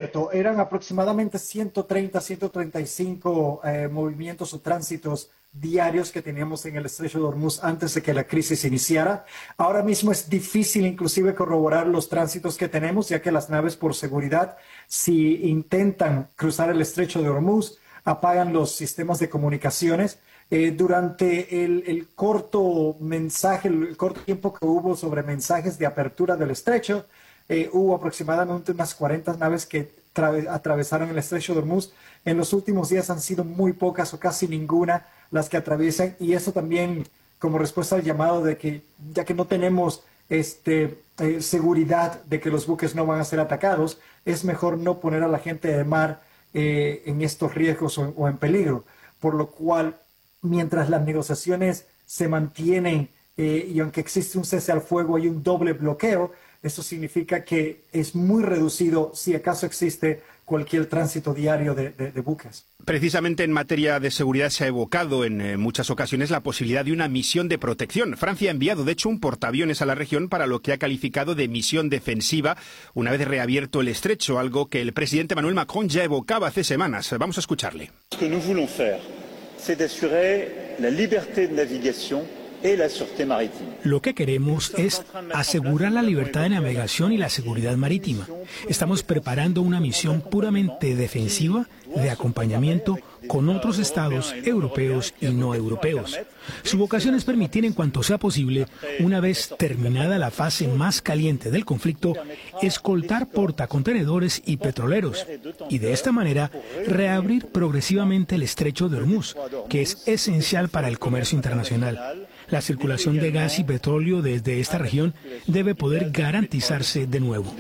cierto, eran aproximadamente 130, 135 movimientos o tránsitos diarios que teníamos en el estrecho de Hormuz antes de que la crisis iniciara. Ahora mismo es difícil inclusive corroborar los tránsitos que tenemos, ya que las naves por seguridad, si intentan cruzar el estrecho de Hormuz, apagan los sistemas de comunicaciones. Durante el corto mensaje, el corto tiempo que hubo sobre mensajes de apertura del estrecho, hubo aproximadamente unas 40 naves que atravesaron el estrecho de Hormuz. En los últimos días han sido muy pocas o casi ninguna las que atraviesan, y eso también como respuesta al llamado de que, ya que no tenemos seguridad de que los buques no van a ser atacados, es mejor no poner a la gente de mar en estos riesgos o en peligro. Por lo cual, mientras las negociaciones se mantienen y aunque existe un cese al fuego, hay un doble bloqueo. Eso significa que es muy reducido, si acaso existe, cualquier tránsito diario de buques. Precisamente en materia de seguridad se ha evocado en muchas ocasiones la posibilidad de una misión de protección. Francia ha enviado, de hecho, un portaaviones a la región para lo que ha calificado de misión defensiva una vez reabierto el estrecho, algo que el presidente Emmanuel Macron ya evocaba hace semanas. Vamos a escucharle. Lo que nous voulons faire, c'est d'assurer la liberté de navigación. Lo que queremos es asegurar la libertad de navegación y la seguridad marítima. Estamos preparando una misión puramente defensiva de acompañamiento con otros estados europeos y no europeos. Su vocación es permitir, en cuanto sea posible, una vez terminada la fase más caliente del conflicto, escoltar portacontenedores y petroleros y de esta manera reabrir progresivamente el estrecho de Hormuz, que es esencial para el comercio internacional. La circulación de gas y petróleo desde esta región debe poder garantizarse de nuevo.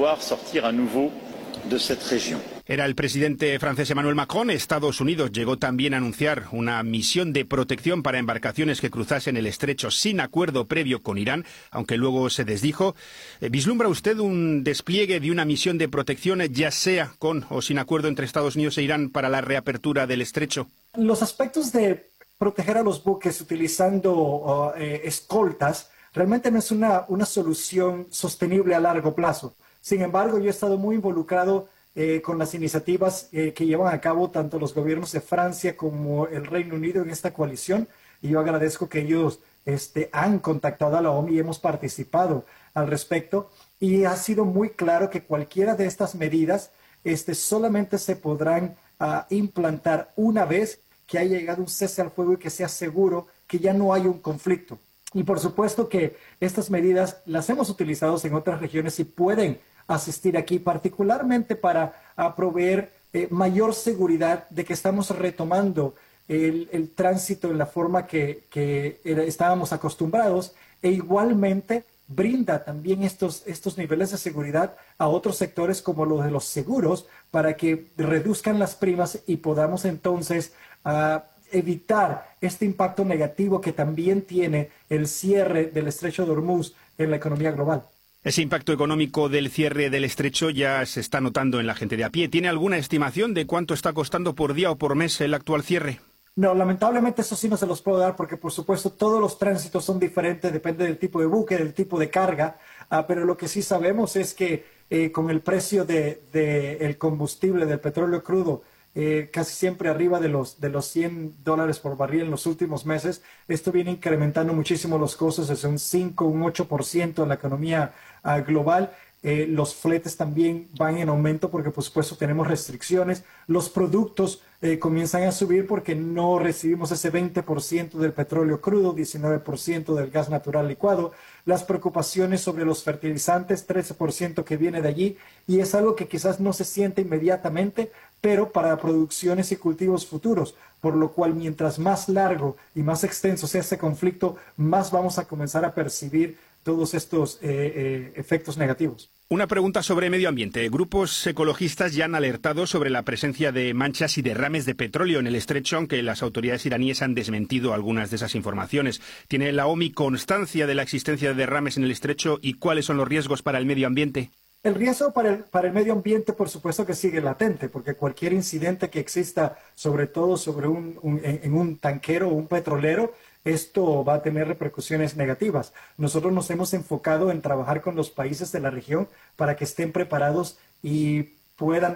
Era el presidente francés Emmanuel Macron. Estados Unidos llegó también a anunciar una misión de protección para embarcaciones que cruzasen el estrecho sin acuerdo previo con Irán, aunque luego se desdijo. ¿Vislumbra usted un despliegue de una misión de protección, ya sea con o sin acuerdo entre Estados Unidos e Irán, para la reapertura del estrecho? Los aspectos de proteger a los buques utilizando escoltas realmente no es una solución sostenible a largo plazo. Sin embargo, yo he estado muy involucrado con las iniciativas que llevan a cabo tanto los gobiernos de Francia como el Reino Unido en esta coalición, y yo agradezco que ellos han contactado a la OMI y hemos participado al respecto, y ha sido muy claro que cualquiera de estas medidas solamente se podrán implantar una vez que haya llegado un cese al fuego y que sea seguro que ya no hay un conflicto. Y por supuesto que estas medidas las hemos utilizado en otras regiones y pueden asistir aquí, particularmente para proveer mayor seguridad de que estamos retomando el tránsito en la forma que estábamos acostumbrados, e igualmente brinda también estos niveles de seguridad a otros sectores como los de los seguros, para que reduzcan las primas y podamos entonces evitar este impacto negativo que también tiene el cierre del estrecho de Hormuz en la economía global. Ese impacto económico del cierre del estrecho ya se está notando en la gente de a pie. ¿Tiene alguna estimación de cuánto está costando por día o por mes el actual cierre? No, lamentablemente eso sí no se los puedo dar porque, por supuesto, todos los tránsitos son diferentes, depende del tipo de buque, del tipo de carga, pero lo que sí sabemos es que con el precio del combustible, del petróleo crudo, casi siempre arriba de los $100 por barril en los últimos meses, esto viene incrementando muchísimo los costos, desde un 5, un 8% en la economía global. Los fletes también van en aumento porque, por supuesto, tenemos restricciones. Los productos comienzan a subir porque no recibimos ese 20% del petróleo crudo, 19% del gas natural licuado. Las preocupaciones sobre los fertilizantes, 13% que viene de allí, y es algo que quizás no se siente inmediatamente, pero para producciones y cultivos futuros, por lo cual mientras más largo y más extenso sea ese conflicto, más vamos a comenzar a percibir todos estos efectos negativos. Una pregunta sobre medio ambiente. Grupos ecologistas ya han alertado sobre la presencia de manchas y derrames de petróleo en el estrecho, aunque las autoridades iraníes han desmentido algunas de esas informaciones. ¿Tiene la OMI constancia de la existencia de derrames en el estrecho y cuáles son los riesgos para el medio ambiente? El riesgo para el medio ambiente, por supuesto que sigue latente, porque cualquier incidente que exista, sobre todo en un tanquero o un petrolero, esto va a tener repercusiones negativas. Nosotros nos hemos enfocado en trabajar con los países de la región para que estén preparados y puedan